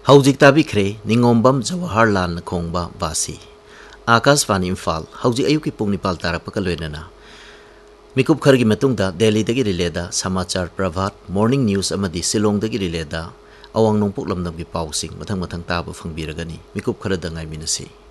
हौजिक ताबिख्रे निंगोंबम जवाहरलाल खोंगबा बासी आकाशवाणी इम्फाल हौजिक अयुकी पुंग निपाल तारपका लोइनना मिकुप खरगी मतुंगदा दिल्लीदगी रिलेदा समाचार प्रभात morning news अमदी सिलोंगदगी रिलेदा अवांग नोंपुक लमदमगी पाउसिंग मथंग मथंग ताब फंगबिरगनी मिकुप खरदा ngaimiनसी।